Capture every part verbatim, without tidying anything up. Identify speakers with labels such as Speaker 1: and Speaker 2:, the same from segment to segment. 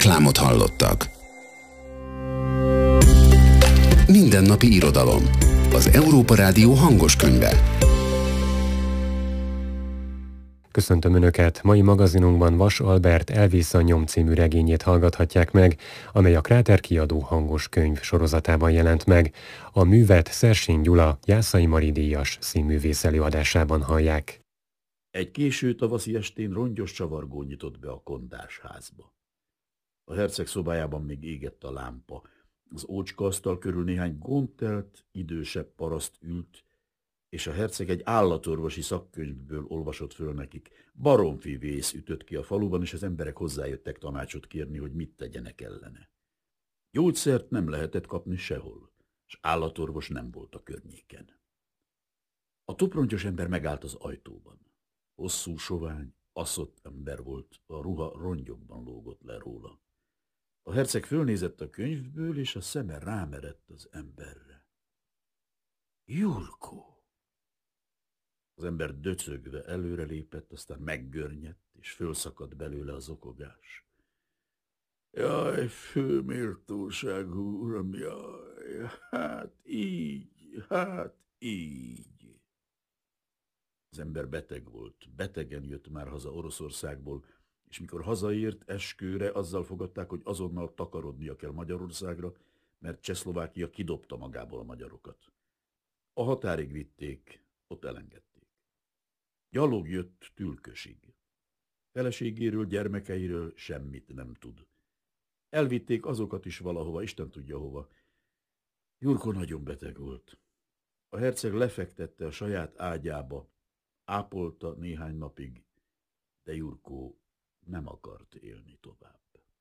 Speaker 1: Reklámot hallottak. Mindennapi irodalom. Az Európa Rádió hangos könyve.
Speaker 2: Köszöntöm Önöket! Mai magazinunkban Vas Albert Elvész a nyom című regényét hallgathatják meg, amely a Kráter kiadó hangos könyv sorozatában jelent meg. A művet Szersény Gyula Jászai Mari díjas színművész előadásában hallják.
Speaker 3: Egy késő tavaszi estén rongyos csavargó nyitott be a kondásházba. A herceg szobájában még égett a lámpa. Az ócskaasztal körül néhány gondtelt, idősebb paraszt ült, és a herceg egy állatorvosi szakkönyvből olvasott föl nekik. Baromfi vész ütött ki a faluban, és az emberek hozzájöttek tanácsot kérni, hogy mit tegyenek ellene. Gyógyszert nem lehetett kapni sehol, és állatorvos nem volt a környéken. A toprontyos ember megállt az ajtóban. Hosszú, sovány, aszott ember volt, a ruha rongyokban lógott le róla. A herceg fölnézett a könyvből, és a szeme rámerett az emberre. Jurko! Az ember döcögve előrelépett, aztán meggörnyedt, és fölszakadt belőle az okogás. Jaj, főméltóságú uram, jaj, hát így, hát így. Az ember beteg volt, betegen jött már haza Oroszországból, és mikor hazaért eskőre, azzal fogadták, hogy azonnal takarodnia kell Magyarországra, mert Csehszlovákia kidobta magából a magyarokat. A határig vitték, ott elengedték. Gyalog jött Tülkösig. Feleségéről, gyermekeiről semmit nem tud. Elvitték azokat is valahova, Isten tudja hova. Jurko nagyon beteg volt. A herceg lefektette a saját ágyába, ápolta néhány napig, de Jurko nem akart élni tovább.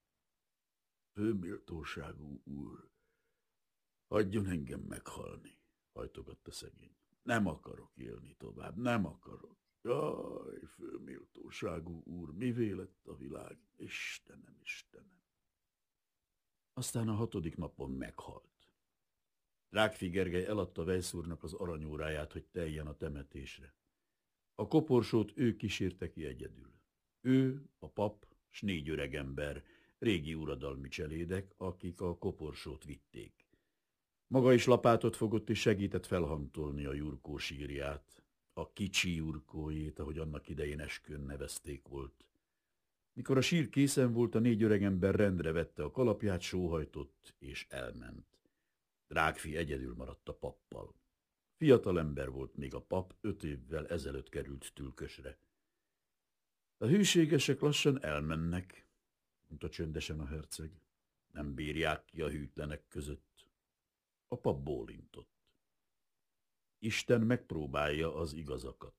Speaker 3: Főméltóságú úr, hagyjon engem meghalni, hajtogatta szegény. Nem akarok élni tovább, nem akarok. Jaj, főméltóságú úr, mivé lett a világ? Istenem, Istenem. Aztán a hatodik napon meghalt. Rákfi Gergely eladta Weisz úrnak az aranyóráját, hogy teljen a temetésre. A koporsót ő kísérte ki egyedül. Ő, a pap, s négy öreg ember, régi uradalmi cselédek, akik a koporsót vitték. Maga is lapátot fogott és segített felhangtolni a Jurkó sírját, a kicsi Jurkójét, ahogy annak idején eskőn nevezték volt. Mikor a sír készen volt, a négy öregember rendre vette a kalapját, sóhajtott és elment. Rákfi egyedül maradt a pappal. Fiatal ember volt még a pap, öt évvel ezelőtt került Tülkösre. A hűségesek lassan elmennek, mondta csöndesen a herceg. Nem bírják ki a hűtlenek között. A pap bólintott. Isten megpróbálja az igazakat.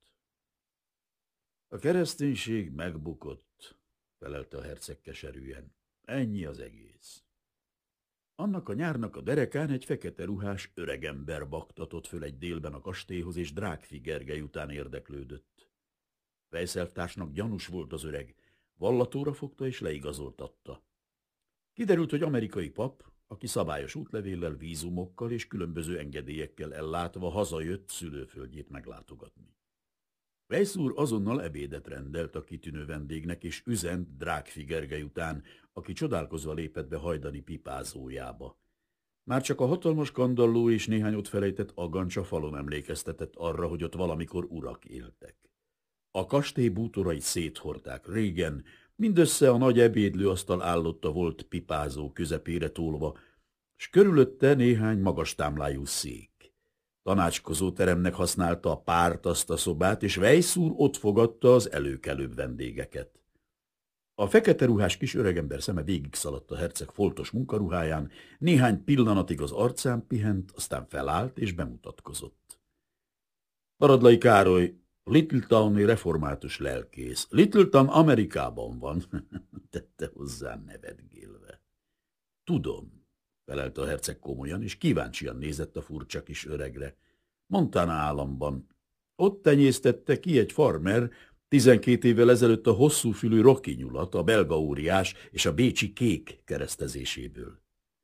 Speaker 3: A kereszténység megbukott, felelte a herceg keserűen. Ennyi az egész. Annak a nyárnak a derekán egy fekete ruhás öregember baktatott föl egy délben a kastélyhoz, és Rákfi Gergely után érdeklődött. Weisz elvtársnak gyanús volt az öreg, vallatóra fogta és leigazoltatta. Kiderült, hogy amerikai pap, aki szabályos útlevéllel, vízumokkal és különböző engedélyekkel ellátva hazajött szülőföldjét meglátogatni. Weisz úr azonnal ebédet rendelt a kitűnő vendégnek, és üzent Rákfi Gergely után, aki csodálkozva lépett be hajdani pipázójába. Már csak a hatalmas kandalló és néhány ott felejtett agancsa falon emlékeztetett arra, hogy ott valamikor urak éltek. A kastély bútorait széthordták régen, mindössze a nagy ebédlőasztal állotta volt pipázó közepére tólva, s körülötte néhány magas támlájú szék. Tanácskozó teremnek használta a párt azt a szobát, és Weisz úr ott fogadta az előkelőbb vendégeket. A fekete ruhás kis öregember szeme végig szaladt a herceg foltos munkaruháján, néhány pillanatig az arcán pihent, aztán felállt és bemutatkozott. Baradlai Károly, Littletowni református lelkész. Littleton Amerikában van, tette hozzá nevetgélve. Tudom, felelte a herceg komolyan, és kíváncsian nézett a furcsa kis öregre. Montana államban. Ott tenyésztette ki egy farmer tizenkét évvel ezelőtt a hosszúfülű Rocky nyulat, a belga óriás és a bécsi kék keresztezéséből.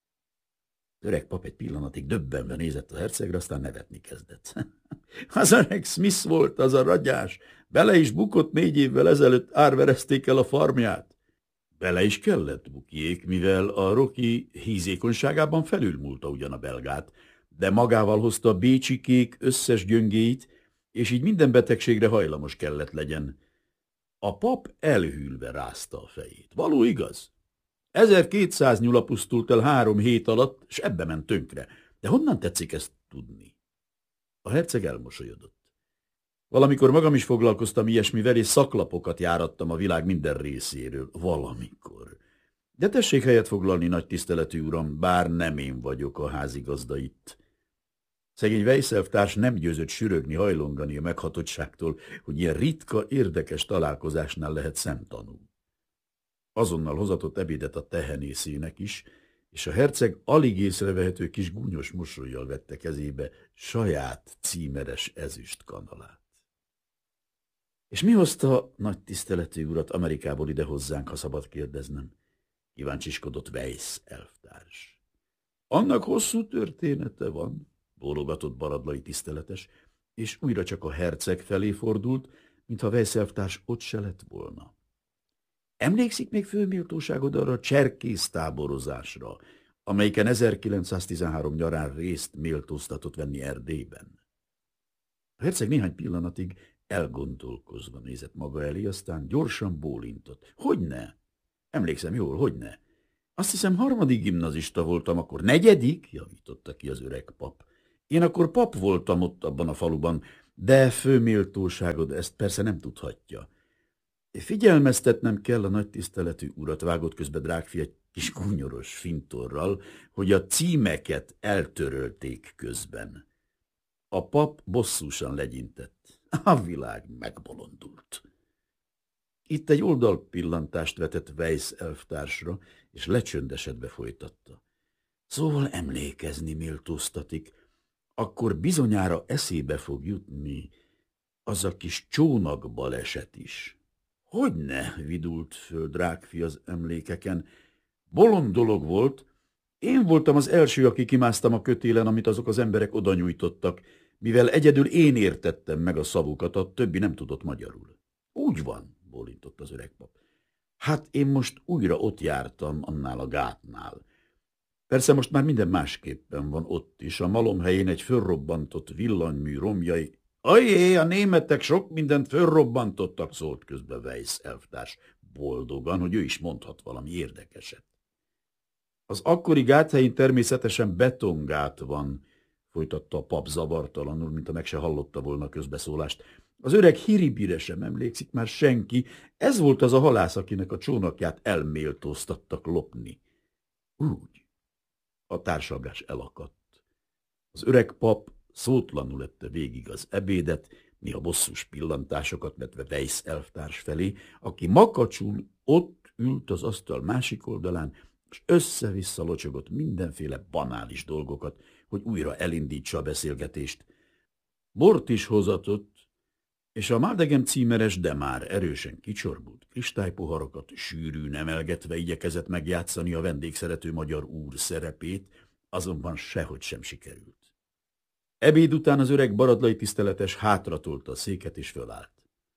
Speaker 3: Öreg pap egy pillanatig döbbenve nézett a hercegre, aztán nevetni kezdett. Az öreg Smith volt az a ragyás, bele is bukott négy évvel ezelőtt, árverezték el a farmját. Bele is kellett Bukiék, mivel a Rocky hízékonyságában felülmúlta ugyan a belgát, de magával hozta a bécsikék összes gyöngéit, és így minden betegségre hajlamos kellett legyen. A pap elhűlve rázta a fejét. Való igaz? ezerkétszáz nyula pusztult el három hét alatt, s ebbe ment tönkre. De honnan tetszik ezt tudni? A herceg elmosolyodott. Valamikor magam is foglalkoztam ilyesmivel, és szaklapokat járattam a világ minden részéről. Valamikor. De tessék helyet foglalni, nagy tiszteletű uram, bár nem én vagyok a házigazda itt. Szegény Weisselvtárs nem győzött sürögni, hajlongani a meghatottságtól, hogy ilyen ritka, érdekes találkozásnál lehet szemtanú. Azonnal hozatott ebédet a tehenészének is, és a herceg alig észrevehető kis gúnyos mosollyal vette kezébe saját címeres ezüst kanalát. És mi hozta nagy tiszteletű urat Amerikából ide hozzánk, ha szabad kérdeznem? Kíváncsiskodott Weiss elvtárs. Annak hosszú története van, bólogatott Baradlai tiszteletes, és újra csak a herceg felé fordult, mintha Weiss elvtárs ott se lett volna. Emlékszik még főméltóságod arra a cserkész táborozásra, amelyiken ezerkilencszáztizenhárom nyarán részt méltóztatott venni Erdélyben? A herceg néhány pillanatig elgondolkozva nézett maga elé, aztán gyorsan bólintott. Hogyne? Emlékszem jól, hogyne? Azt hiszem harmadik gimnazista voltam, akkor negyedik, javította ki az öreg pap. Én akkor pap voltam ott abban a faluban, de főméltóságod ezt persze nem tudhatja. Figyelmeztetnem kell a nagy tiszteletű urat, vágott közbe Drágfi egy kis gúnyoros fintorral, hogy a címeket eltörölték közben. A pap bosszúsan legyintett. A világ megbolondult. Itt egy oldalpillantást vetett Weiss elvtársra, és lecsöndesedve folytatta. Szóval emlékezni méltóztatik, akkor bizonyára eszébe fog jutni az a kis csónakbaleset is. Hogyne, vidult föl Drágfi az emlékeken. Bolond dolog volt. Én voltam az első, aki kimásztam a kötélen, amit azok az emberek oda nyújtottak, mivel egyedül én értettem meg a szavukat, a többi nem tudott magyarul. Úgy van, bólintott az öreg pap. Hát én most újra ott jártam, annál a gátnál. Persze most már minden másképpen van ott is. A malomhelyén egy fölrobbantott villanymű romjai. Ajé, a németek sok mindent fölrobbantottak, szólt közbe Weiss elvtárs boldogan, hogy ő is mondhat valami érdekeset. Az akkori gáthelyén természetesen betongát van, folytatta a pap zavartalanul, mintha meg se hallotta volna a közbeszólást. Az öreg Hiribire sem emlékszik már senki, ez volt az a halász, akinek a csónakját elméltóztattak lopni. Úgy. A társalgás elakadt. Az öreg pap szótlanul ette végig az ebédet, néha bosszús pillantásokat vetve Weiss elvtárs felé, aki makacsul ott ült az asztal másik oldalán, és össze-vissza locsogott mindenféle banális dolgokat, hogy újra elindítsa a beszélgetést. Bort is hozatott, és a Mádegem címeres, de már erősen kicsorbult kristálypoharakat sűrűn emelgetve igyekezett megjátszani a vendégszerető magyar úr szerepét, azonban sehogy sem sikerült. Ebéd után az öreg Baradlai tiszteletes hátratolta a széket és fölállt.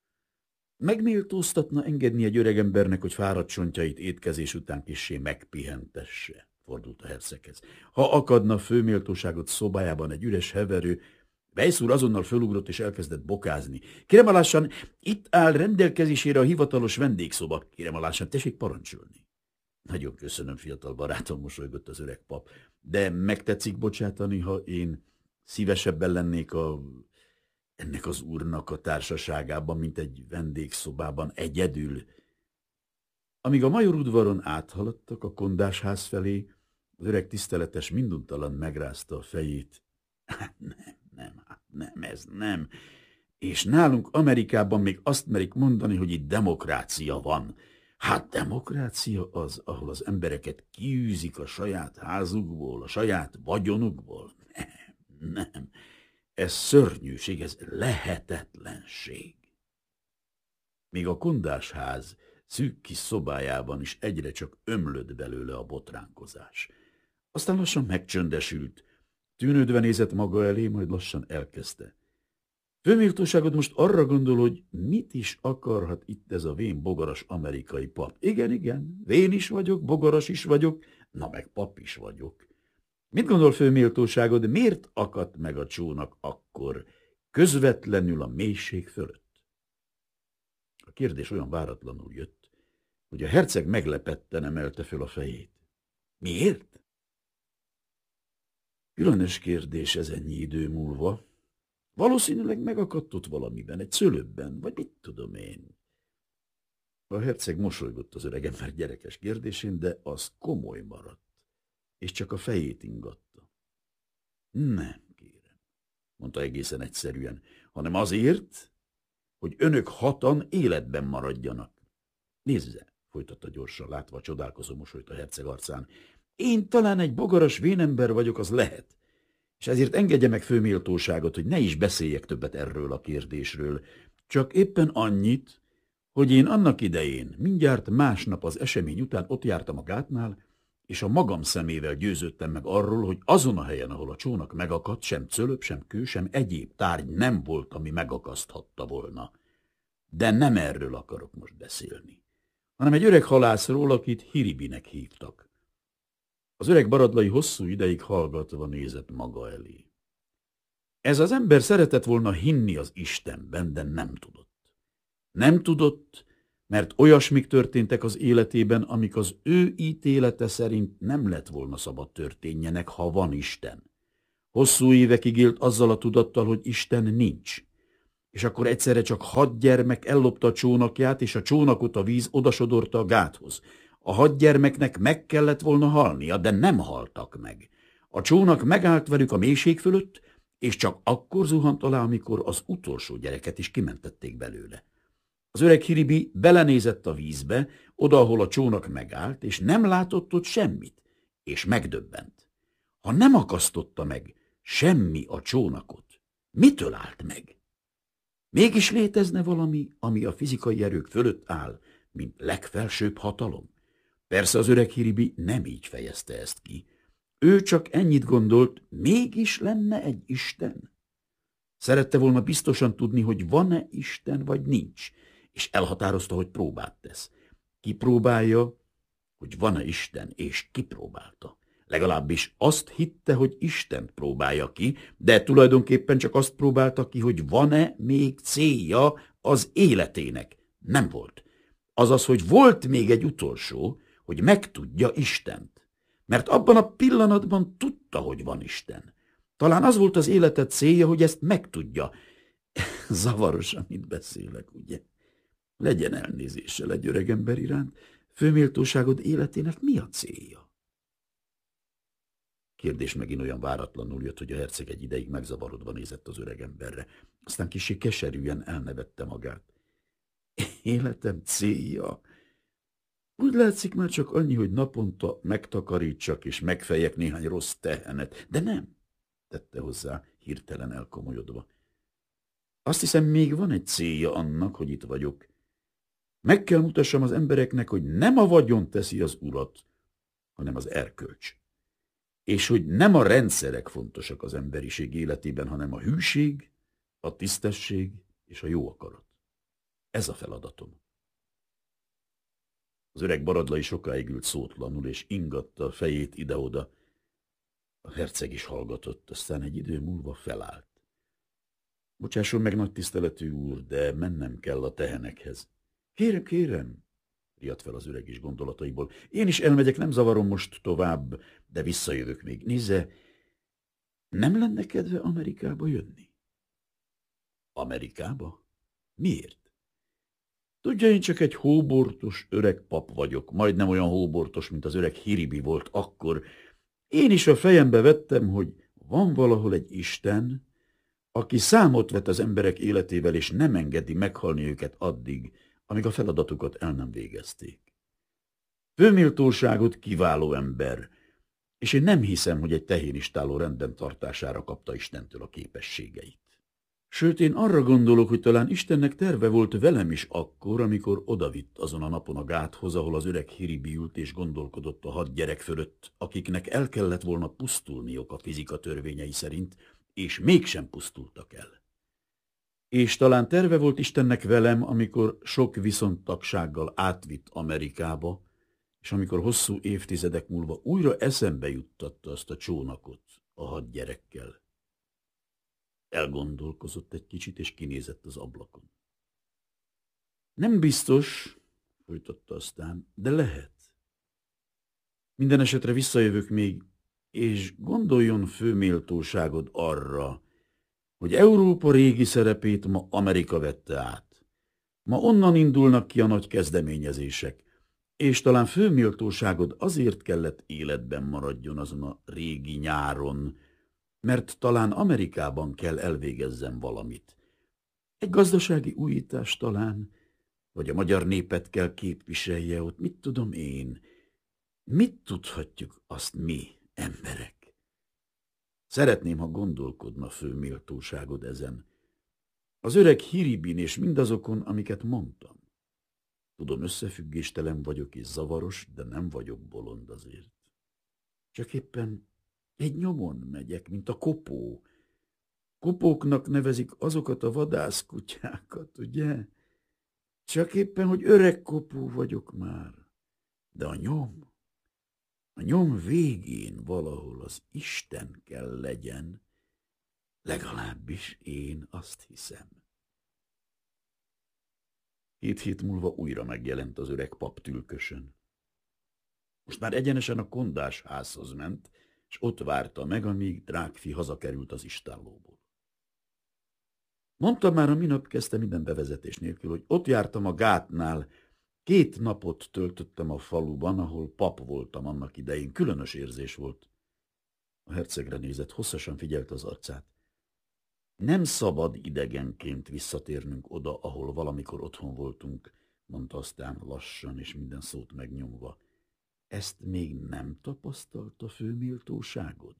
Speaker 3: Megméltóztatna engedni egy öregembernek, hogy fáradt csontjait étkezés után kissé megpihentesse, fordult a herceghez. Ha akadna főméltóságot szobájában egy üres heverő, Weiss úr azonnal fölugrott és elkezdett bokázni. Kérem alássan, itt áll rendelkezésére a hivatalos vendégszoba. Kérem alássan, tessék parancsolni. Nagyon köszönöm, fiatal barátom, mosolygott az öreg pap, de megtetszik bocsátani, ha én szívesebben lennék a, ennek az úrnak a társaságában, mint egy vendégszobában egyedül. Amíg a majorudvaron áthaladtak a kondásház felé, az öreg tiszteletes minduntalan megrázta a fejét. Hát nem, nem, hát nem, ez nem. És nálunk Amerikában még azt merik mondani, hogy itt demokrácia van. Hát demokrácia az, ahol az embereket kiűzik a saját házukból, a saját vagyonukból. Nem, nem. Ez szörnyűség, ez lehetetlenség. Még a kondásház szűk kis szobájában is egyre csak ömlött belőle a botránkozás. Aztán lassan megcsöndesült, tűnődve nézett maga elé, majd lassan elkezdte. Főméltóságod most arra gondol, hogy mit is akarhat itt ez a vén bogaras amerikai pap. Igen, igen, vén is vagyok, bogaras is vagyok, na meg pap is vagyok. Mit gondol főméltóságod, miért akadt meg a csónak akkor, közvetlenül a mélység fölött? A kérdés olyan váratlanul jött, hogy a herceg meglepetten emelte föl a fejét. Miért? Különös kérdés ez ennyi idő múlva. Valószínűleg megakadt ott valamiben, egy szőlőben, vagy mit tudom én. A herceg mosolygott az öregember gyerekes kérdésén, de az komoly maradt, és csak a fejét ingatta. Nem, kérem, mondta egészen egyszerűen, hanem azért, hogy önök hatan életben maradjanak. Nézze, folytatta gyorsan, látva a csodálkozó mosolyt a herceg arcán. Én talán egy bogaras vénember vagyok, az lehet. És ezért engedje meg főméltóságot, hogy ne is beszéljek többet erről a kérdésről. Csak éppen annyit, hogy én annak idején, mindjárt másnap az esemény után ott jártam a gátnál, és a magam szemével győződtem meg arról, hogy azon a helyen, ahol a csónak megakadt, sem cölöp, sem kő, sem egyéb tárgy nem volt, ami megakaszthatta volna. De nem erről akarok most beszélni, hanem egy öreg halászról, akit Hiribinek hívtak. Az öreg baradlai hosszú ideig hallgatva nézett maga elé. Ez az ember szeretett volna hinni az Istenben, de nem tudott. Nem tudott, mert olyasmik történtek az életében, amik az ő ítélete szerint nem lett volna szabad történjenek, ha van Isten. Hosszú évekig élt azzal a tudattal, hogy Isten nincs. És akkor egyszerre csak hat gyermek ellopta a csónakját, és a csónakot a víz odasodorta a gáthoz. A hat gyermeknek meg kellett volna halnia, de nem haltak meg. A csónak megállt velük a mélység fölött, és csak akkor zuhant alá, amikor az utolsó gyereket is kimentették belőle. Az öreg Hiribi belenézett a vízbe, oda, ahol a csónak megállt, és nem látott ott semmit, és megdöbbent. Ha nem akasztotta meg semmi a csónakot, mitől állt meg? Mégis létezne valami, ami a fizikai erők fölött áll, mint legfelsőbb hatalom? Persze az öreg Hiribi nem így fejezte ezt ki. Ő csak ennyit gondolt, mégis lenne egy Isten. Szerette volna biztosan tudni, hogy van-e Isten, vagy nincs, és elhatározta, hogy próbát tesz. Kipróbálja, hogy van-e Isten, és kipróbálta. Legalábbis azt hitte, hogy Istent próbálja ki, de tulajdonképpen csak azt próbálta ki, hogy van-e még célja az életének. Nem volt. Azaz, hogy volt még egy utolsó, hogy megtudja Istent. Mert abban a pillanatban tudta, hogy van Isten. Talán az volt az életed célja, hogy ezt megtudja. Zavaros, amit beszélek, ugye? Legyen elnézéssel egy öreg ember iránt, főméltóságod életének mi a célja? Kérdés megint olyan váratlanul jött, hogy a herceg egy ideig megzavarodva nézett az öreg emberre. Aztán kissé keserűen elnevette magát. Életem célja? Úgy látszik már csak annyi, hogy naponta megtakarítsak és megfejek néhány rossz tehenet. De nem, tette hozzá, hirtelen elkomolyodva. Azt hiszem, még van egy célja annak, hogy itt vagyok. Meg kell mutassam az embereknek, hogy nem a vagyon teszi az urat, hanem az erkölcs. És hogy nem a rendszerek fontosak az emberiség életében, hanem a hűség, a tisztesség és a jó akarat. Ez a feladatom. Az öreg baradlai sokáig ült szótlanul, és ingatta a fejét ide-oda. A herceg is hallgatott, aztán egy idő múlva felállt. Bocsásson meg, nagy tiszteletű úr, de mennem kell a tehenekhez. Kérem, kérem, riadt fel az öreg is gondolataiból. Én is elmegyek, nem zavarom most tovább, de visszajövök még. Nézze, nem lenne kedve Amerikába jönni? Amerikába? Miért? Tudja, én csak egy hóbortos öreg pap vagyok, majdnem olyan hóbortos, mint az öreg Hiribi volt akkor. Én is a fejembe vettem, hogy van valahol egy Isten, aki számot vet az emberek életével, és nem engedi meghalni őket addig, amíg a feladatukat el nem végezték. Főméltóságot kiváló ember, és én nem hiszem, hogy egy tehénistáló rendben tartására kapta Istentől a képességeit. Sőt, én arra gondolok, hogy talán Istennek terve volt velem is akkor, amikor odavitt azon a napon a gáthoz, ahol az öreg Hiribi ült és gondolkodott a hat gyerek fölött, akiknek el kellett volna pusztulniok a fizika törvényei szerint, és mégsem pusztultak el. És talán terve volt Istennek velem, amikor sok viszontagsággal átvitt Amerikába, és amikor hosszú évtizedek múlva újra eszembe juttatta azt a csónakot a hat gyerekkel. Elgondolkozott egy kicsit, és kinézett az ablakon. Nem biztos, folytatta aztán, de lehet. Minden esetre visszajövök még, és gondoljon főméltóságod arra, hogy Európa régi szerepét ma Amerika vette át. Ma onnan indulnak ki a nagy kezdeményezések, és talán főméltóságod azért kellett életben maradjon azon a régi nyáron, mert talán Amerikában kell elvégezzem valamit. Egy gazdasági újítás talán, vagy a magyar népet kell képviselje ott, mit tudom én. Mit tudhatjuk azt mi, emberek? Szeretném, ha gondolkodna főméltóságod ezen. Az öreg Hiribin és mindazokon, amiket mondtam. Tudom, összefüggéstelen vagyok és zavaros, de nem vagyok bolond azért. Csak éppen egy nyomon megyek, mint a kopó. Kopóknak nevezik azokat a vadászkutyákat, ugye? Csak éppen, hogy öreg kopó vagyok már. De a nyom, a nyom végén valahol az Isten kell legyen, legalábbis én azt hiszem. Hét hét múlva újra megjelent az öreg pap tülkösön. Most már egyenesen a kondás házhoz ment, és ott várta meg, amíg Drágfi hazakerült az istállóból. Mondtam már, a minap kezdte minden bevezetés nélkül, hogy ott jártam a gátnál, két napot töltöttem a faluban, ahol pap voltam annak idején. Különös érzés volt. A hercegre nézett, hosszasan figyelte az arcát. Nem szabad idegenként visszatérnünk oda, ahol valamikor otthon voltunk, mondta aztán lassan és minden szót megnyomva. Ezt még nem tapasztalta főméltóságod?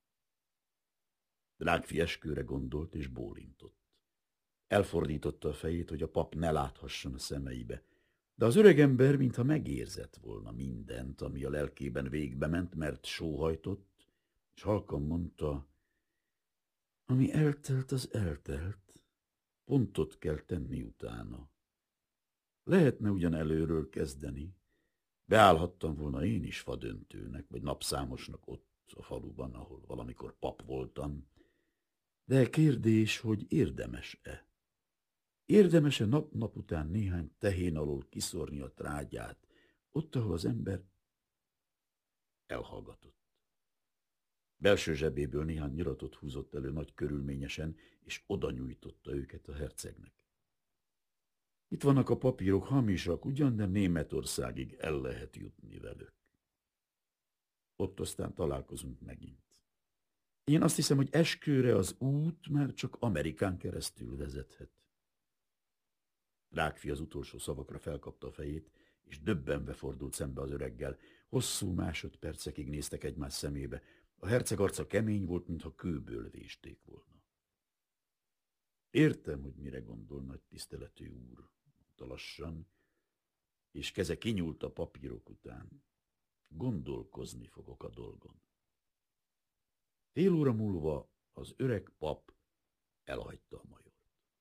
Speaker 3: Drágfi eskőre gondolt és bólintott. Elfordította a fejét, hogy a pap ne láthasson a szemeibe. De az öregember, mintha megérzett volna mindent, ami a lelkében végbe ment, mert sóhajtott, és halkan mondta, ami eltelt, az eltelt. Pontot kell tenni utána. Lehetne ugyan előről kezdeni. Beállhattam volna én is fadöntőnek, vagy napszámosnak ott a faluban, ahol valamikor pap voltam. De kérdés, hogy érdemes-e? Érdemes-e nap-nap után néhány tehén alól kiszórni a trágyát, ott, ahol az ember elhallgatott. Belső zsebéből néhány nyiratot húzott elő nagy körülményesen, és oda nyújtotta őket a hercegnek. Itt vannak a papírok, hamisak ugyan, de Németországig el lehet jutni velük. Ott aztán találkozunk megint. Én azt hiszem, hogy Eskőre az út már csak Amerikán keresztül vezethet. Drágfi az utolsó szavakra felkapta a fejét, és döbbenve fordult szembe az öreggel. Hosszú másodpercekig néztek egymás szemébe. A herceg arca kemény volt, mintha kőből vésték volna. Értem, hogy mire gondol, nagy tiszteletű úr, mondta lassan, és keze kinyúlt a papírok után. Gondolkozni fogok a dolgon. Fél óra múlva az öreg pap elhagyta a majort.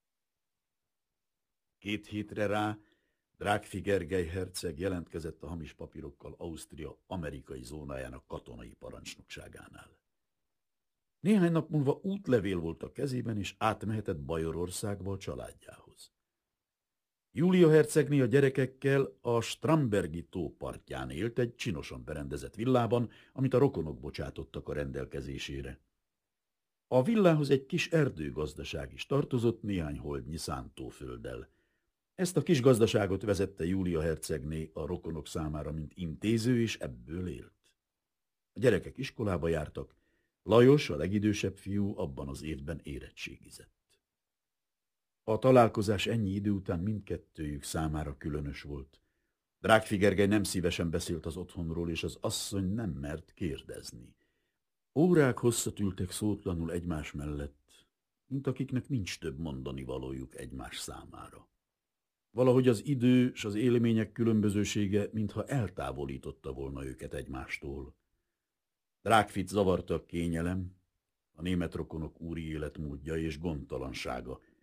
Speaker 3: Két hétre rá Drágfi Gergely herceg jelentkezett a hamis papírokkal Ausztria amerikai zónájának katonai parancsnokságánál. Néhány nap múlva útlevél volt a kezében, és átmehetett Bajorországba a családjához. Júlia hercegné a gyerekekkel a Strambergi tó partján élt egy csinosan berendezett villában, amit a rokonok bocsátottak a rendelkezésére. A villához egy kis erdőgazdaság is tartozott néhány holdnyi szántófölddel. Ezt a kis gazdaságot vezette Júlia hercegné a rokonok számára, mint intéző, és ebből élt. A gyerekek iskolába jártak, Lajos, a legidősebb fiú, abban az évben érettségizett. A találkozás ennyi idő után mindkettőjük számára különös volt. Drágfi Gergely nem szívesen beszélt az otthonról, és az asszony nem mert kérdezni. Órák hosszat ültek szótlanul egymás mellett, mint akiknek nincs több mondani valójuk egymás számára. Valahogy az idő és az élmények különbözősége mintha eltávolította volna őket egymástól. Drágfit zavarta a kényelem, a német rokonok úri életmódja és gondtalansága.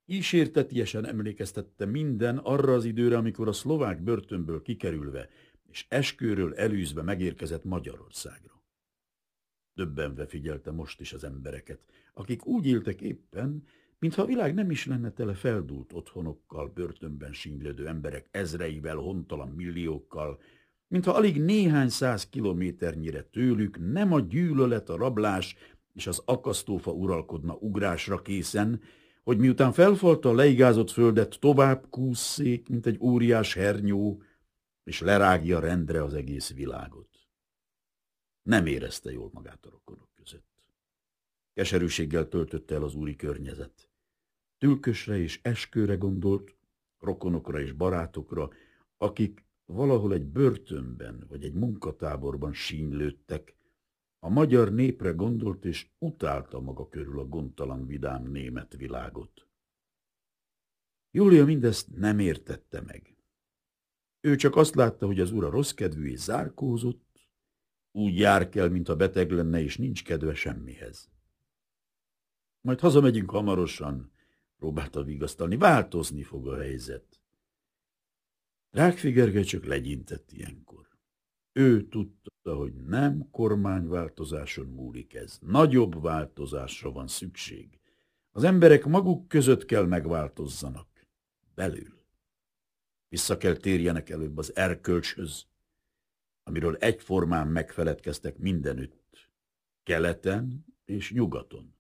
Speaker 3: Kísértetiesen emlékeztette minden arra az időre, amikor a szlovák börtönből kikerülve és eskőről elűzve megérkezett Magyarországra. Döbbenve figyelte most is az embereket, akik úgy éltek éppen, mintha a világ nem is lenne tele feldúlt otthonokkal, börtönben sínylődő emberek ezreivel, hontalan milliókkal, mintha alig néhány száz kilométernyire tőlük nem a gyűlölet, a rablás és az akasztófa uralkodna ugrásra készen, hogy miután felfalta a leigázott földet, tovább kússzék, mint egy óriás hernyó, és lerágja rendre az egész világot. Nem érezte jól magát a rokonok között. Keserűséggel töltötte el az úri környezet. Tülkösre és Eskőre gondolt, rokonokra és barátokra, akik valahol egy börtönben vagy egy munkatáborban sínylődtek. A magyar népre gondolt, és utálta maga körül a gondtalan vidám német világot. Júlia mindezt nem értette meg. Ő csak azt látta, hogy az ura rosszkedvű és zárkózott, úgy járkel, mintha beteg lenne, és nincs kedve semmihez. Majd hazamegyünk hamarosan, próbálta vigasztalni, változni fog a helyzet. Rákfi Gergely csak legyintett ilyenkor. Ő tudta, hogy nem kormányváltozáson múlik ez. Nagyobb változásra van szükség. Az emberek maguk között kell megváltozzanak. Belül. Vissza kell térjenek előbb az erkölcshöz, amiről egyformán megfeledkeztek mindenütt, keleten és nyugaton.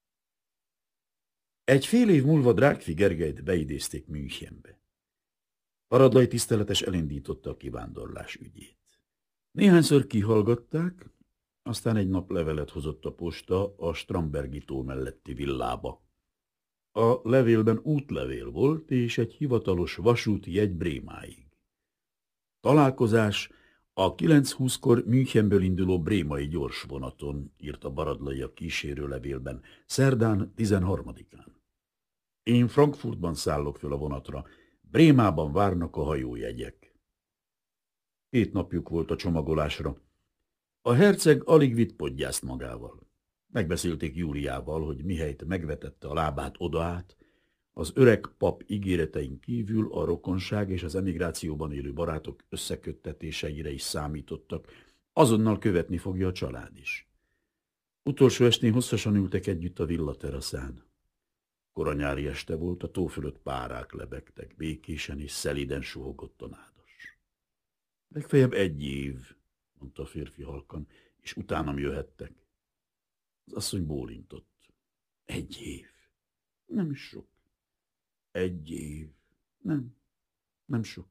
Speaker 3: Egy fél év múlva Rákfi Gergelyt beidézték Münchenbe. Paradlai tiszteletes elindította a kivándorlás ügyét. Néhányszor kihallgatták, aztán egy nap levelet hozott a posta a Strambergi tó melletti villába. A levélben útlevél volt, és egy hivatalos vasúti jegy Brémáig. Találkozás a kilenc húszkor Münchenből induló brémai gyorsvonaton, írta Baradlai a kísérő levélben, szerdán tizenharmadikán. Én Frankfurtban szállok föl a vonatra, Brémában várnak a hajójegyek. Két napjuk volt a csomagolásra. A herceg alig vitt podgyászt magával. Megbeszélték Júliával, hogy mihelyt megvetette a lábát odaát, az öreg pap ígéretein kívül a rokonság és az emigrációban élő barátok összeköttetéseire is számítottak, azonnal követni fogja a család is. Utolsó estén hosszasan ültek együtt a villateraszán. Koranyári este volt, a tó fölött párák lebegtek, békésen és szeliden suhogott a nádas. Legfeljebb egy év, mondta a férfi halkan, és utánam jöhettek. Az asszony bólintott. Egy év. Nem is sok. Egy év. Nem. Nem sok.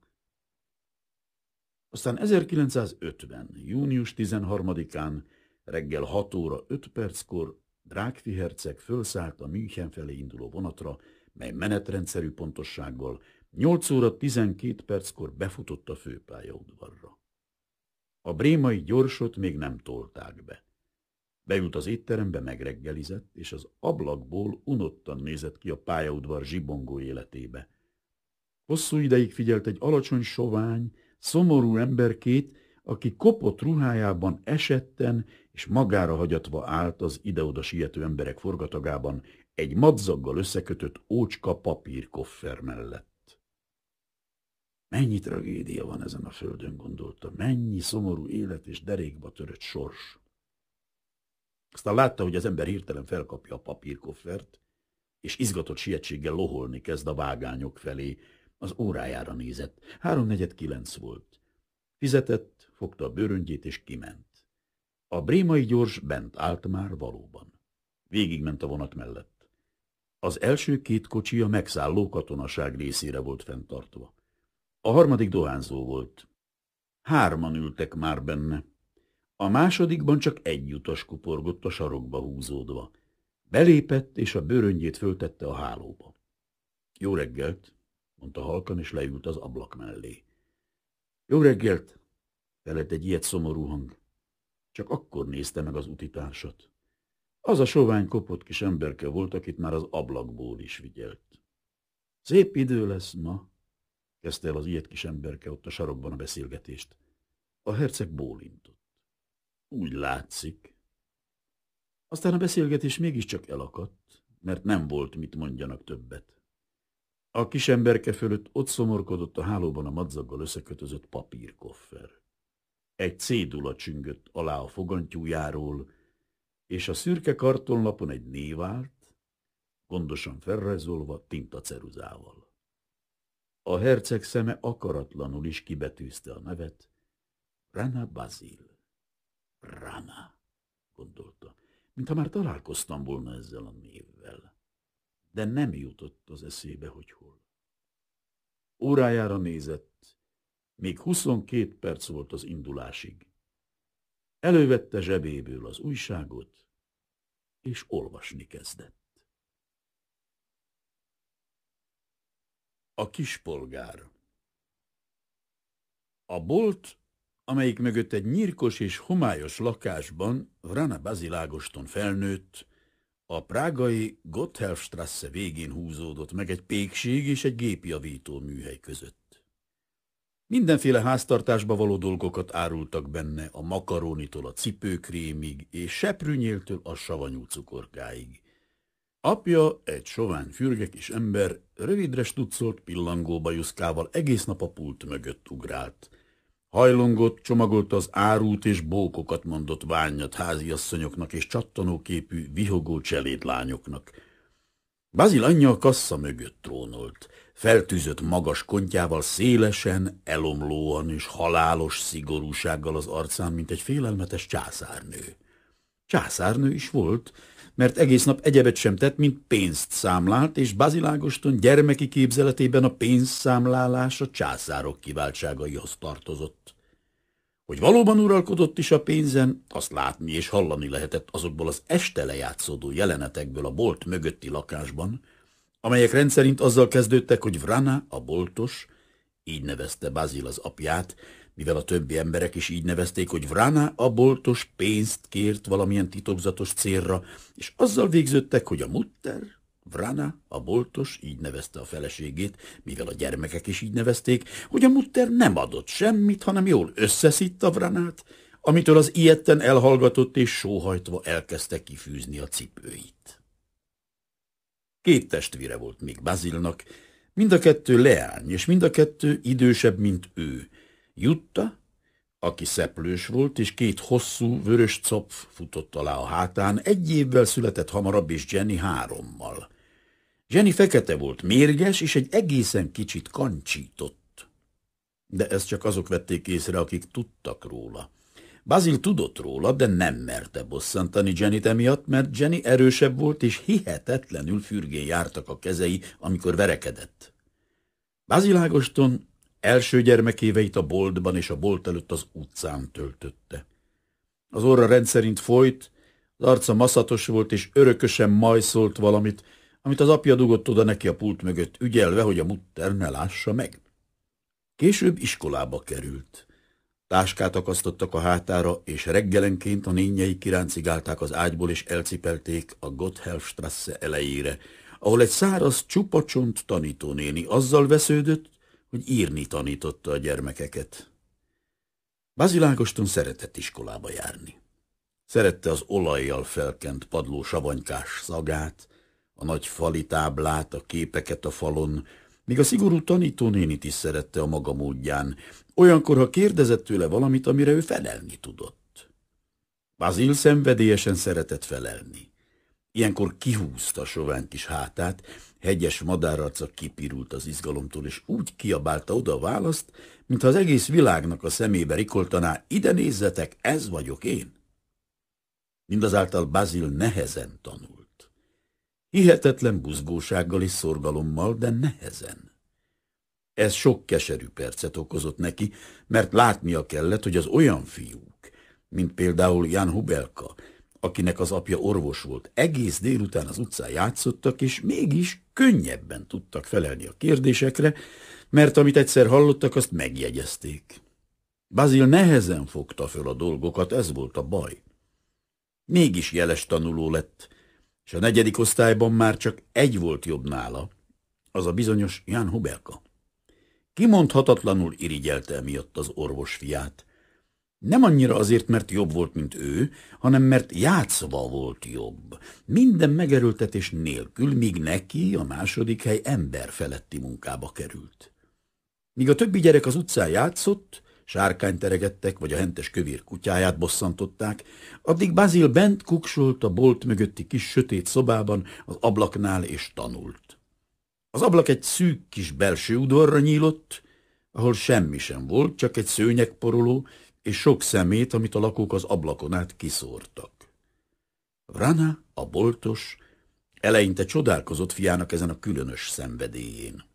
Speaker 3: Aztán ezerkilencszázötven. június tizenharmadikán reggel hat óra öt perckor Rákfi herceg fölszállt a München felé induló vonatra, mely menetrendszerű pontossággal nyolc óra tizenkét perckor befutott a főpályaudvarra. A brémai gyorsot még nem tolták be. Beült az étterembe, megreggelizett, és az ablakból unottan nézett ki a pályaudvar zsibongó életébe. Hosszú ideig figyelt egy alacsony, sovány, szomorú emberkét, aki kopott ruhájában esetten és magára hagyatva állt az ide-oda siető emberek forgatagában egy madzaggal összekötött ócska papírkoffer mellett. Mennyi tragédia van ezen a földön, gondolta, mennyi szomorú élet és derékba törött sors. Aztán látta, hogy az ember hirtelen felkapja a papírkoffert, és izgatott sietséggel loholni kezd a vágányok felé. Az órájára nézett. Háromnegyed kilenc volt. Fizetett, fogta a bőröngyét, és kiment. A brémai gyors bent állt már valóban. Végigment a vonat mellett. Az első két kocsi a megszálló katonaság részére volt fenntartva. A harmadik dohányzó volt. Hárman ültek már benne. A másodikban csak egy utas kuporgott a sarokba húzódva. Belépett, és a bőröngyét föltette a hálóba. Jó reggelt, mondta halkan, és leült az ablak mellé. Jó reggelt, felett egy ilyet szomorú hang. Csak akkor nézte meg az utitársat. Az a sovány kopott kis emberke volt, akit már az ablakból is figyelt. Szép idő lesz ma, kezdte el az ilyet kis emberke ott a sarokban a beszélgetést. A herceg bólintott. Úgy látszik. Aztán a beszélgetés mégiscsak elakadt, mert nem volt mit mondjanak többet. A kisemberke fölött ott szomorkodott a hálóban a madzaggal összekötözött papírkoffer. Egy cédula csüngött alá a fogantyújáról, és a szürke kartonlapon egy név állt, gondosan felrajzolva tintaceruzával. A herceg szeme akaratlanul is kibetűzte a nevet. Rana Basil. Rana, gondolta, mintha már találkoztam volna ezzel a névvel. De nem jutott az eszébe, hogy hol. Órájára nézett, még huszonkét perc volt az indulásig. Elővette zsebéből az újságot, és olvasni kezdett. A kispolgár. A bolt, amelyik mögött egy nyírkos és homályos lakásban Vrana Basil Ágoston felnőtt, a prágai Gotthelfstrasse végén húzódott meg egy pékség és egy gépjavító műhely között. Mindenféle háztartásba való dolgokat árultak benne, a makaronitól a cipőkrémig, és seprűnyéltől a savanyú cukorkáig. Apja, egy sovány fürgekis ember, rövidre stuccolt pillangó bajuszkával egész nap a pult mögött ugrált. Hajlongott, csomagolta az árút és bókokat mondott ványat háziasszonyoknak és csattanóképű, vihogó cselédlányoknak. Basil anyja a kassa mögött trónolt, feltűzött magas kontyával szélesen, elomlóan és halálos szigorúsággal az arcán, mint egy félelmetes császárnő. Császárnő is volt, mert egész nap egyebet sem tett, mint pénzt számlált, és Basil Ágoston gyermeki képzeletében a pénzszámlálás a császárok kiváltságaihoz tartozott. Hogy valóban uralkodott is a pénzen, azt látni és hallani lehetett azokból az este lejátszódó jelenetekből a bolt mögötti lakásban, amelyek rendszerint azzal kezdődtek, hogy Vrana, a boltos, így nevezte Basil az apját, mivel a többi emberek is így nevezték, hogy Vrana, a boltos pénzt kért valamilyen titokzatos célra, és azzal végződtek, hogy a mutter, Vrana, a boltos, így nevezte a feleségét, mivel a gyermekek is így nevezték, hogy a mutter nem adott semmit, hanem jól összeszitta Vranát, amitől az ijedten elhallgatott és sóhajtva elkezdte kifűzni a cipőit. Két testvére volt még Basilnak, mind a kettő leány, és mind a kettő idősebb, mint ő. Jutta, aki szeplős volt, és két hosszú, vörös copf futott alá a hátán, egy évvel született hamarabb, és Jenny hárommal. Jenny fekete volt, mérges, és egy egészen kicsit kancsított. De ezt csak azok vették észre, akik tudtak róla. Basil tudott róla, de nem merte bosszantani Jennyt emiatt, mert Jenny erősebb volt, és hihetetlenül fürgén jártak a kezei, amikor verekedett. Basil Ágoston első gyermekéveit a boltban és a bolt előtt az utcán töltötte. Az orra rendszerint folyt, az arca maszatos volt, és örökösen majszolt valamit, amit az apja dugott oda neki a pult mögött, ügyelve, hogy a mutter ne lássa meg. Később iskolába került. Táskát akasztottak a hátára, és reggelenként a nénjei kiráncigálták az ágyból, és elcipelték a Gotthelfstrasse elejére, ahol egy száraz, csupacsont tanítónéni azzal vesződött, hogy írni tanította a gyermekeket. Basil Ágoston szeretett iskolába járni. Szerette az olajjal felkent padló savanykás szagát, a nagy fali táblát, a képeket a falon, míg a szigorú tanítónénit is szerette a maga módján, olyankor, ha kérdezett tőle valamit, amire ő felelni tudott. Basil szenvedélyesen szeretett felelni. Ilyenkor kihúzta sovány kis hátát, hegyes madárarca kipirult az izgalomtól, és úgy kiabálta oda a választ, mintha az egész világnak a szemébe rikoltaná, ide nézzetek, ez vagyok én. Mindazáltal Basil nehezen tanult. Hihetetlen buzgósággal és szorgalommal, de nehezen. Ez sok keserű percet okozott neki, mert látnia kellett, hogy az olyan fiúk, mint például Jan Hubelka, akinek az apja orvos volt, egész délután az utcán játszottak, és mégis könnyebben tudtak felelni a kérdésekre, mert amit egyszer hallottak, azt megjegyezték. Basil nehezen fogta föl a dolgokat, ez volt a baj. Mégis jeles tanuló lett, és a negyedik osztályban már csak egy volt jobb nála, az a bizonyos Jan Hubelka. Kimondhatatlanul irigyelte emiatt az orvos fiát, Nem annyira azért, mert jobb volt, mint ő, hanem mert játszva volt jobb. Minden megerőltetés nélkül, míg neki a második hely emberfeletti munkába került. Míg a többi gyerek az utcán játszott, sárkányt teregettek, vagy a hentes kövér kutyáját bosszantották, addig Basil bent kuksolt a bolt mögötti kis sötét szobában az ablaknál és tanult. Az ablak egy szűk kis belső udvarra nyílott, ahol semmi sem volt, csak egy szőnyegporoló és sok szemét, amit a lakók az ablakon át kiszórtak. Vrana, a boltos, eleinte csodálkozott fiának ezen a különös szenvedélyén.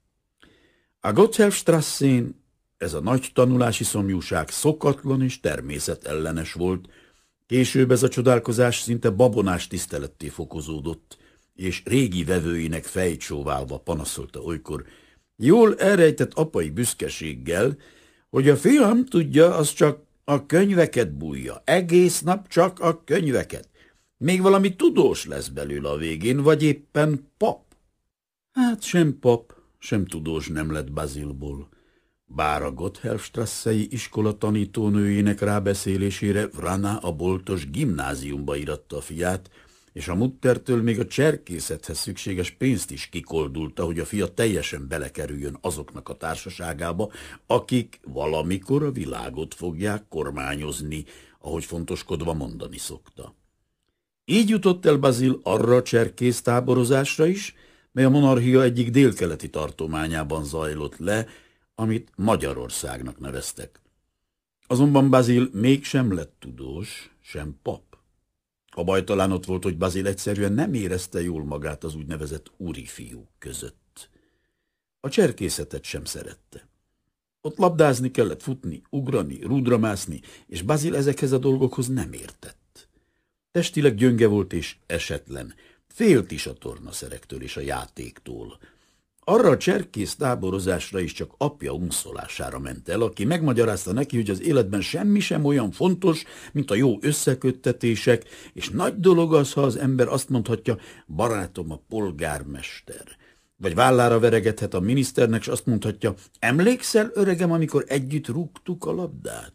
Speaker 3: A Gotthelfstrasszén ez a nagy tanulási szomjúság szokatlan és természetellenes volt, később ez a csodálkozás szinte babonás tiszteletté fokozódott, és régi vevőinek fejcsóválva panaszolta olykor, jól elrejtett apai büszkeséggel, hogy a fiam tudja, az csak a könyveket bújja, egész nap csak a könyveket. Még valami tudós lesz belőle a végén, vagy éppen pap. Hát sem pap, sem tudós nem lett Basilból. Bár a Gotthelfstrasszei iskola tanítónőjének rábeszélésére Vrana a boltos gimnáziumba íratta a fiát, és a muttertől még a cserkészethez szükséges pénzt is kikoldulta, hogy a fia teljesen belekerüljön azoknak a társaságába, akik valamikor a világot fogják kormányozni, ahogy fontoskodva mondani szokta. Így jutott el Basil arra a cserkész táborozásra is, mely a monarchia egyik délkeleti tartományában zajlott le, amit Magyarországnak neveztek. Azonban Basil mégsem lett tudós, sem pap. A baj talán ott volt, hogy Basil egyszerűen nem érezte jól magát az úgynevezett úrifiúk között. A cserkészetet sem szerette. Ott labdázni kellett, futni, ugrani, rúdra mászni, és Basil ezekhez a dolgokhoz nem értett. Testileg gyönge volt és esetlen, félt is a tornaszerektől és a játéktól. Arra a cserkész táborozásra is csak apja unszolására ment el, aki megmagyarázta neki, hogy az életben semmi sem olyan fontos, mint a jó összeköttetések, és nagy dolog az, ha az ember azt mondhatja, barátom a polgármester. Vagy vállára veregethet a miniszternek, és azt mondhatja, emlékszel, öregem, amikor együtt rúgtuk a labdát?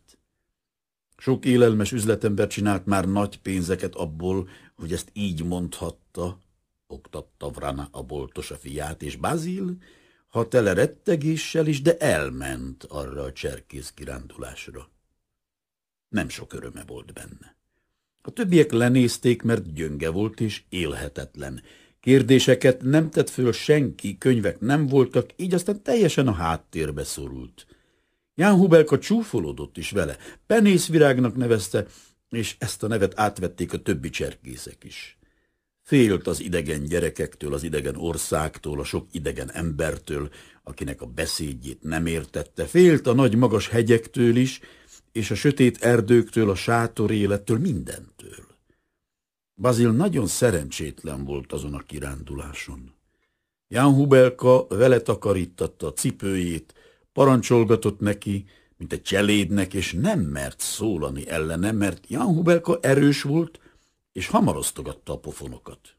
Speaker 3: Sok élelmes üzletember csinált már nagy pénzeket abból, hogy ezt így mondhatta, oktatta Vrana a boltos a fiát, és Basil, ha tele rettegéssel is, de elment arra a cserkész kirándulásra. Nem sok öröme volt benne. A többiek lenézték, mert gyönge volt és élhetetlen. Kérdéseket nem tett föl senki, könyvek nem voltak, így aztán teljesen a háttérbe szorult. Ján Hubelka csúfolódott is vele, penészvirágnak nevezte, és ezt a nevet átvették a többi cserkészek is. Félt az idegen gyerekektől, az idegen országtól, a sok idegen embertől, akinek a beszédjét nem értette. Félt a nagy magas hegyektől is, és a sötét erdőktől, a sátor élettől, mindentől. Basil nagyon szerencsétlen volt azon a kiránduláson. Ján Hubelka vele takarítatta a cipőjét, parancsolgatott neki, mint egy cselédnek, és nem mert szólani ellene, mert Ján Hubelka erős volt, és hamar osztogatta a pofonokat.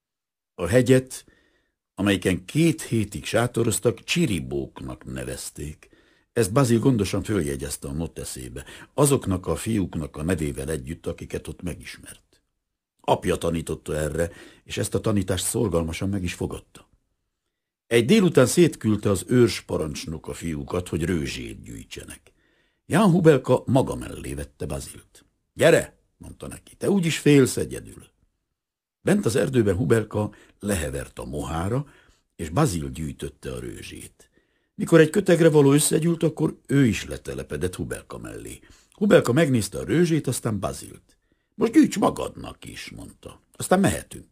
Speaker 3: A hegyet, amelyiken két hétig sátoroztak, Csiribóknak nevezték. Ezt Basil gondosan följegyezte a noteszébe, azoknak a fiúknak a nevével együtt, akiket ott megismert. Apja tanította erre, és ezt a tanítást szorgalmasan meg is fogadta. Egy délután szétküldte az őrs parancsnok a fiúkat, hogy rőzsét gyűjtsenek. Ján Hubelka maga mellé vette Basilt. Gyere, mondta neki, te úgyis félsz egyedül. Bent az erdőben Hubelka lehevert a mohára, és Basil gyűjtötte a rőzsét. Mikor egy kötegre való összegyűlt, akkor ő is letelepedett Hubelka mellé. Hubelka megnézte a rőzsét, aztán Basilt. Most gyűjts magadnak is, mondta. Aztán mehetünk.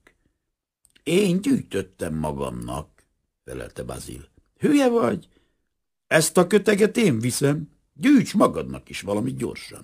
Speaker 3: Én gyűjtöttem magamnak, felelte Basil. Hülye vagy? Ezt a köteget én viszem. Gyűjts magadnak is valamit gyorsan.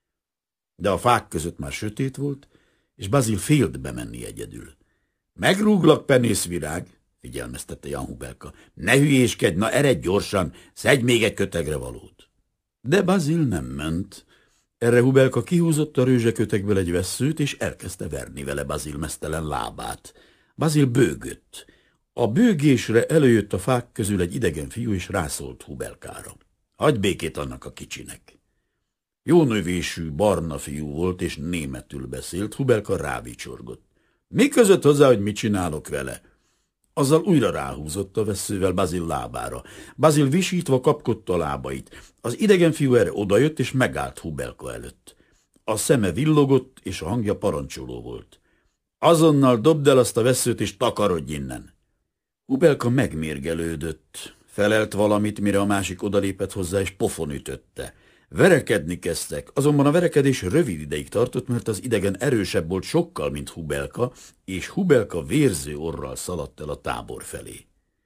Speaker 3: De a fák között már sötét volt, és Basil félt bemenni egyedül. Megrúglak, penészvirág, figyelmeztette Ján Hubelka. Ne hülyéskedj, na eredj gyorsan, szedj még egy kötegre valót. De Basil nem ment. Erre Hubelka kihúzott a rőzsekötegből egy vesszőt, és elkezdte verni vele Basil meztelen lábát. Basil bőgött. A bőgésre előjött a fák közül egy idegen fiú, és rászólt Hubelkára. Hagyj békét annak a kicsinek. Jó növésű, barna fiú volt, és németül beszélt. Hubelka rávicsorgott. Mi között hozzá, hogy mit csinálok vele? Azzal újra ráhúzott a vesszővel Basil lábára. Basil visítva kapkodta a lábait. Az idegen fiú erre odajött, és megállt Hubelka előtt. A szeme villogott, és a hangja parancsoló volt. Azonnal dobd el azt a vesszőt, és takarodj innen. Hubelka megmérgelődött. Felelt valamit, mire a másik odalépett hozzá, és pofon ütötte. Verekedni kezdtek, azonban a verekedés rövid ideig tartott, mert az idegen erősebb volt sokkal, mint Hubelka, és Hubelka vérző orral szaladt el a tábor felé.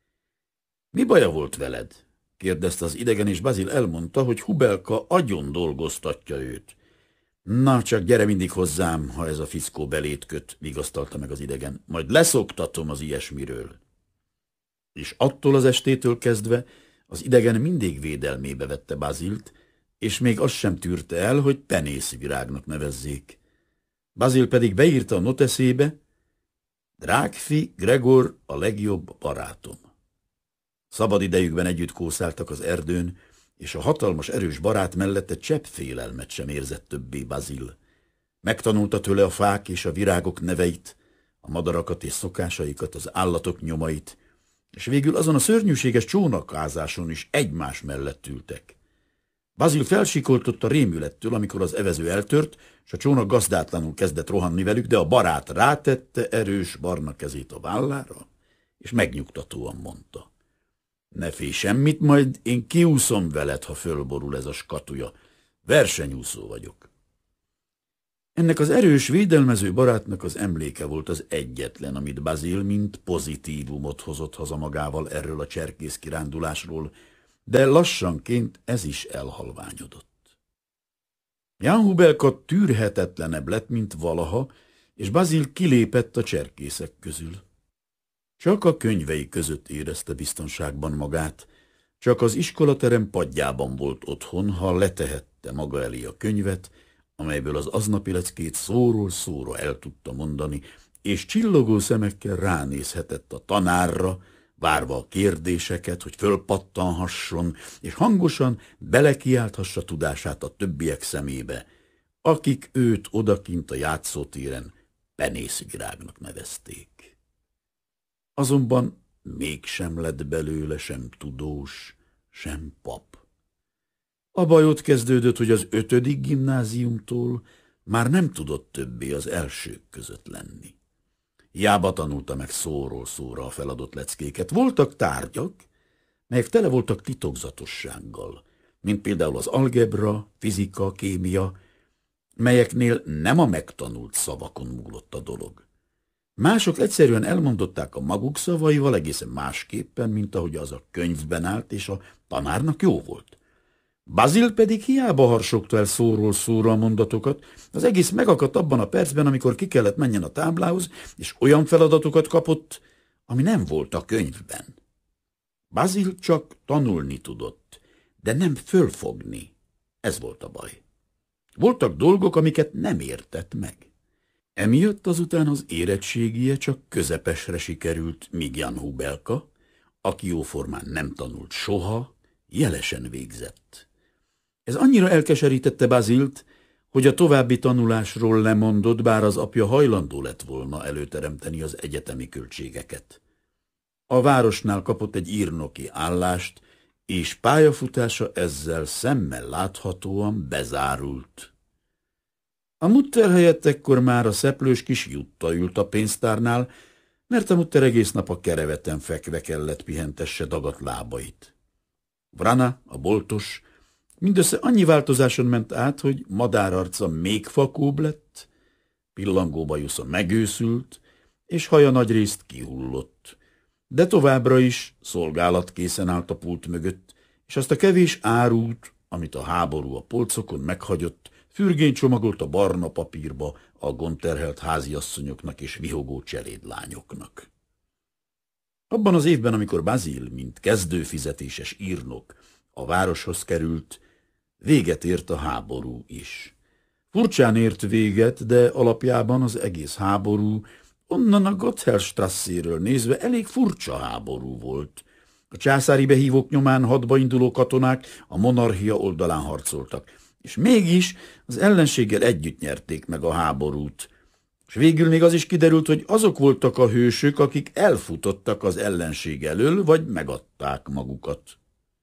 Speaker 3: Mi baja volt veled? Kérdezte az idegen, és Basil elmondta, hogy Hubelka agyon dolgoztatja őt. Na, csak gyere mindig hozzám, ha ez a fickó belét köt, vigasztalta meg az idegen. Majd leszoktatom az ilyesmiről. És attól az estétől kezdve az idegen mindig védelmébe vette Basilt, és még azt sem tűrte el, hogy penészvirágnak nevezzék. Basil pedig beírta a noteszébe, Drágfi Gregor a legjobb barátom. Szabad idejükben együtt kószáltak az erdőn, és a hatalmas erős barát mellette csepp félelmet sem érzett többé Basil. Megtanulta tőle a fák és a virágok neveit, a madarakat és szokásaikat, az állatok nyomait, és végül azon a szörnyűséges csónakázáson is egymás mellett ültek. Basil felsikoltott a rémülettől, amikor az evező eltört, és a csónak gazdátlanul kezdett rohanni velük, de a barát rátette erős barna kezét a vállára, és megnyugtatóan mondta. Ne félj semmit, majd én kiúszom veled, ha fölborul ez a skatuja. Versenyúszó vagyok. Ennek az erős, védelmező barátnak az emléke volt az egyetlen, amit Basil mint pozitívumot hozott haza magával erről a cserkész kirándulásról, de lassanként ez is elhalványodott. Jan Hubelka tűrhetetlenebb lett, mint valaha, és Basil kilépett a cserkészek közül. Csak a könyvei között érezte biztonságban magát, csak az iskolaterem padjában volt otthon, ha letehette maga elé a könyvet, amelyből az aznapi leckét szóról szóra el tudta mondani, és csillogó szemekkel ránézhetett a tanárra, várva a kérdéseket, hogy fölpattanhasson, és hangosan belekiálthassa tudását a többiek szemébe, akik őt odakint a játszótéren penészvirágnak nevezték. Azonban mégsem lett belőle sem tudós, sem pap. A baj ott kezdődött, hogy az ötödik gimnáziumtól már nem tudott többé az elsők között lenni. Hiába tanulta meg szóról szóra a feladott leckéket. Voltak tárgyak, melyek tele voltak titokzatossággal, mint például az algebra, fizika, kémia, melyeknél nem a megtanult szavakon múlott a dolog. Mások egyszerűen elmondották a maguk szavaival egészen másképpen, mint ahogy az a könyvben állt, és a tanárnak jó volt. Basil pedig hiába harsogta el szóról szóra a mondatokat, az egész megakadt abban a percben, amikor ki kellett menjen a táblához, és olyan feladatokat kapott, ami nem volt a könyvben. Basil csak tanulni tudott, de nem fölfogni. Ez volt a baj. Voltak dolgok, amiket nem értett meg. Emiatt azután az érettségie csak közepesre sikerült, míg Jan Hubelka, aki jóformán nem tanult soha, jelesen végzett. Ez annyira elkeserítette Basilt, hogy a további tanulásról lemondott, bár az apja hajlandó lett volna előteremteni az egyetemi költségeket. A városnál kapott egy írnoki állást, és pályafutása ezzel szemmel láthatóan bezárult. A mutter helyett ekkor már a szeplős kis Jutta ült a pénztárnál, mert a mutter egész nap a kereveten fekve kellett pihentesse dagadt lábait. Vrana, a boltos, mindössze annyi változáson ment át, hogy madárarca még fakóbb lett, pillangó bajusza megőszült, és haja nagyrészt kihullott. De továbbra is szolgálatkészen állt a pult mögött, és azt a kevés árút, amit a háború a polcokon meghagyott, fürgén csomagolt a barna papírba a gondterhelt háziasszonyoknak és vihogó cselédlányoknak. Abban az évben, amikor Basil, mint kezdőfizetéses írnok, a városhoz került, véget ért a háború is. Furcsán ért véget, de alapjában az egész háború, onnan a Gotthardstrasséről nézve elég furcsa háború volt. A császári behívók nyomán hadba induló katonák a monarchia oldalán harcoltak. És mégis az ellenséggel együtt nyerték meg a háborút. És végül még az is kiderült, hogy azok voltak a hősök, akik elfutottak az ellenség elől, vagy megadták magukat.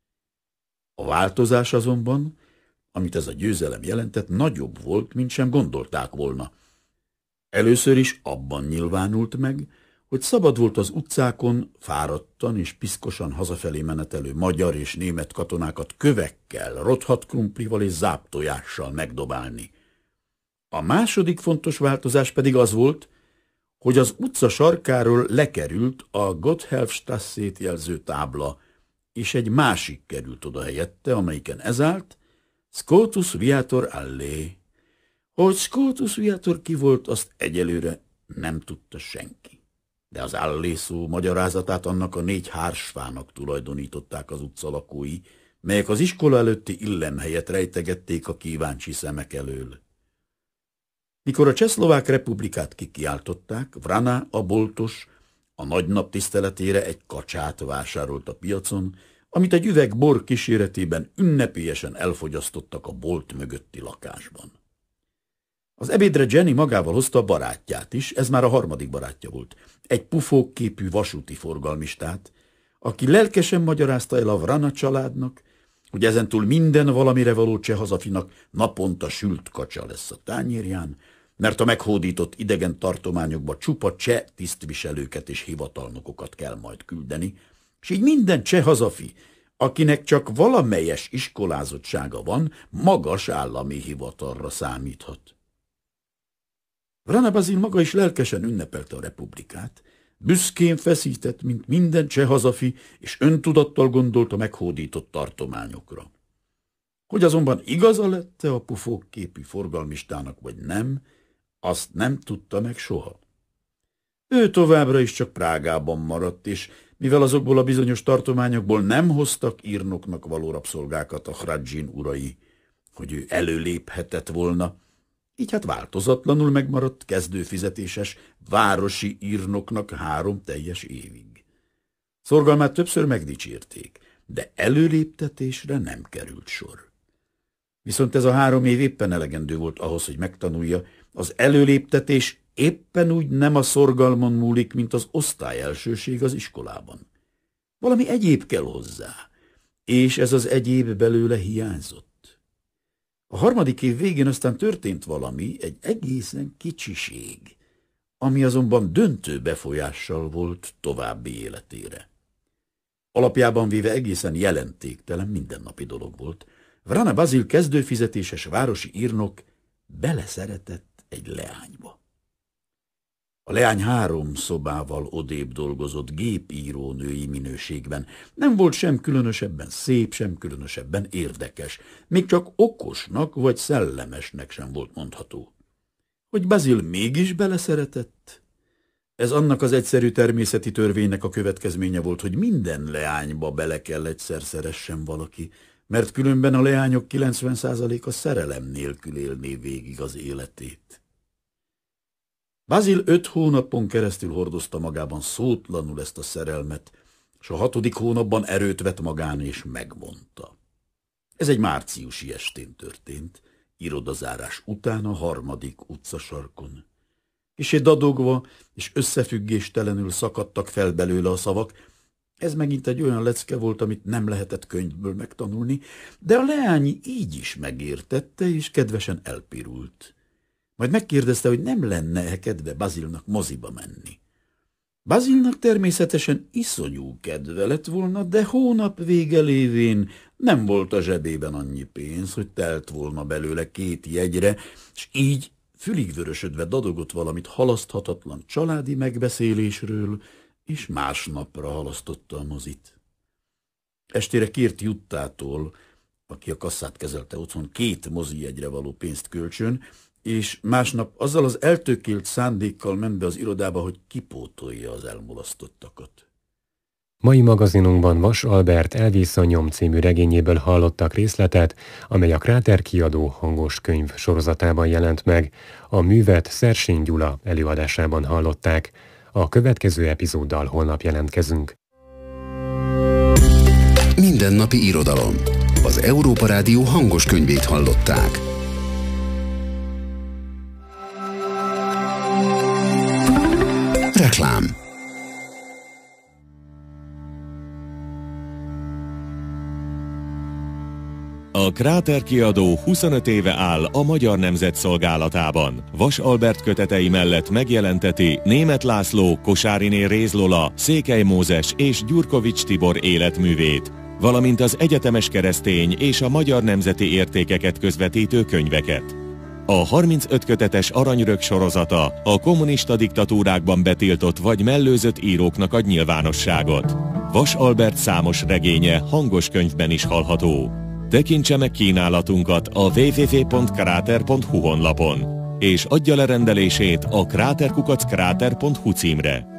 Speaker 3: A változás azonban, amit ez a győzelem jelentett, nagyobb volt, mint sem gondolták volna. Először is abban nyilvánult meg, hogy szabad volt az utcákon fáradtan és piszkosan hazafelé menetelő magyar és német katonákat kövekkel, rothadt krumplival és záptojással megdobálni. A második fontos változás pedig az volt, hogy az utca sarkáról lekerült a Gotthelfstrasszét jelző tábla, és egy másik került oda helyette, amelyiken ez állt, Scotus Viator Allé. Hogy Scotus Viator ki volt, azt egyelőre nem tudta senki. De az Allé szó magyarázatát annak a négy hársfának tulajdonították az utca lakói, melyek az iskola előtti illemhelyet rejtegették a kíváncsi szemek elől. Mikor a Csehszlovák republikát kikiáltották, Vrana, a boltos, a nagynap tiszteletére egy kacsát vásárolt a piacon, amit egy üveg bor kíséretében ünnepélyesen elfogyasztottak a bolt mögötti lakásban. Az ebédre Jenny magával hozta a barátját is, ez már a harmadik barátja volt, egy pufókképű vasúti forgalmistát, aki lelkesen magyarázta el a Vrana családnak, hogy ezentúl minden valamire való cseh hazafinak naponta sült kacsa lesz a tányérján, mert a meghódított idegen tartományokba csupa cseh tisztviselőket és hivatalnokokat kell majd küldeni, és így minden cseh hazafi, akinek csak valamelyes iskolázottsága van, magas állami hivatalra számíthat. Vrana Bazil maga is lelkesen ünnepelte a republikát, büszkén feszített, mint minden cseh hazafi, és öntudattal gondolt a meghódított tartományokra. Hogy azonban igaza lett-e a pufókképű forgalmistának, vagy nem, azt nem tudta meg soha. Ő továbbra is csak Prágában maradt, és mivel azokból a bizonyos tartományokból nem hoztak írnoknak való rabszolgákat a Hradzsin urai, hogy ő előléphetett volna, így hát változatlanul megmaradt kezdőfizetéses városi írnoknak három teljes évig. Szorgalmát többször megdicsérték, de előléptetésre nem került sor. Viszont ez a három év éppen elegendő volt ahhoz, hogy megtanulja, az előléptetés éppen úgy nem a szorgalmon múlik, mint az osztályelsőség az iskolában. Valami egyéb kell hozzá, és ez az egyéb belőle hiányzott. A harmadik év végén aztán történt valami, egy egészen kicsiség, ami azonban döntő befolyással volt további életére. Alapjában véve egészen jelentéktelen mindennapi dolog volt. Vrana Bazil kezdőfizetéses városi írnok beleszeretett egy leányba. A leány három szobával odébb dolgozott gépírónői minőségben. Nem volt sem különösebben szép, sem különösebben érdekes. Még csak okosnak vagy szellemesnek sem volt mondható. Hogy Bazil mégis beleszeretett? Ez annak az egyszerű természeti törvénynek a következménye volt, hogy minden leányba bele kell egyszer szeressen valaki, mert különben a leányok kilencven százaléka szerelem nélkül élné végig az életét. Bazil öt hónapon keresztül hordozta magában szótlanul ezt a szerelmet, és a hatodik hónapban erőt vett magán és megmondta. Ez egy márciusi estén történt, irodazárás után a harmadik utcasarkon. Kissé dadogva és összefüggéstelenül szakadtak fel belőle a szavak. Ez megint egy olyan lecke volt, amit nem lehetett könyvből megtanulni, de a leány így is megértette, és kedvesen elpirult. Majd megkérdezte, hogy nem lenne-e kedve Bazilnak moziba menni. Bazilnak természetesen iszonyú kedve lett volna, de hónap vége lévén nem volt a zsebében annyi pénz, hogy telt volna belőle két jegyre, és így fülig vörösödve dadogott valamit halaszthatatlan családi megbeszélésről, és másnapra halasztotta a mozit. Estére kért Juttától, aki a kasszát kezelte otthon, két mozijegyre való pénzt kölcsön, és másnap azzal az eltökélt szándékkal ment be az irodába, hogy kipótolja az elmulasztottakat.
Speaker 2: Mai magazinunkban Vas Albert Elvész a nyom című regényéből hallottak részletet, amely a Kráter kiadó hangos könyv sorozatában jelent meg. A művet Szersény Gyula előadásában hallották. A következő epizóddal holnap jelentkezünk.
Speaker 1: Mindennapi irodalom. Az Európa Rádió hangos könyvét hallották. Reklám.
Speaker 4: A Kráter kiadó huszonöt éve áll a Magyar Nemzet szolgálatában. Vas Albert kötetei mellett megjelenteti Németh László, Kosáriné Réz Lola, Székely Mózes és Gyurkovics Tibor életművét, valamint az egyetemes keresztény és a magyar nemzeti értékeket közvetítő könyveket. A harmincöt kötetes Aranyörök sorozata a kommunista diktatúrákban betiltott vagy mellőzött íróknak ad nyilvánosságot. Vas Albert számos regénye hangos könyvben is hallható. Tekintse meg kínálatunkat a double-u double-u double-u pont kráter pont hu honlapon, és adja le rendelését a kráter kukac kráter pont hu címre.